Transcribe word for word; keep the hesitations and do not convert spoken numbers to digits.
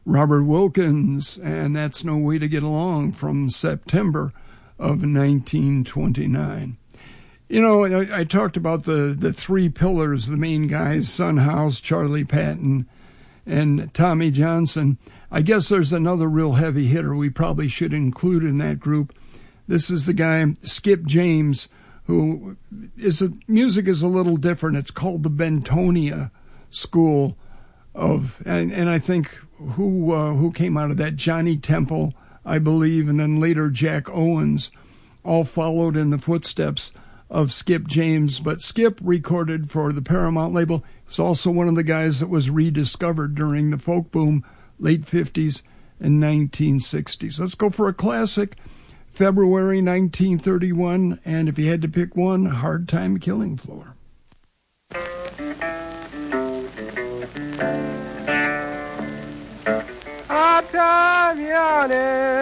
Robert Wilkins, and That's No Way to Get Along from September of nineteen twenty-nine. You know, I, I talked about the, the three pillars, the main guys, Son House, Charlie Patton, and Tommy Johnson. I guess there's another real heavy hitter we probably should include in that group. This is the guy, Skip James, who is a, music is a little different. It's called the Bentonia School of, and, and I think who uh, who came out of that, Johnny Temple, I believe, and then later Jack Owens, all followed in the footsteps of Skip James. But Skip recorded for the Paramount label. He's also one of the guys that was rediscovered during the folk boom, late fifties and nineteen sixties. Let's go for a classic, February nineteen thirty-one, and if you had to pick one, Hard Time Killing Floor. Hard time, Yanni.